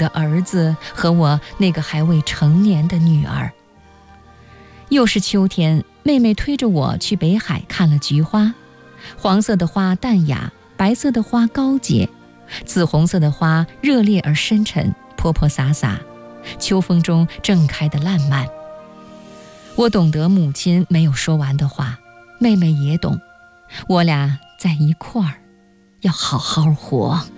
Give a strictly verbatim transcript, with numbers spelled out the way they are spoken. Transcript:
的儿子和我那个还未成年的女儿。又是秋天，妹妹推着我去北海看了菊花，黄色的花淡雅，白色的花高洁，紫红色的花热烈而深沉，泼泼洒洒，秋风中正开得烂漫。我懂得母亲没有说完的话，妹妹也懂，我俩在一块儿，要好好活。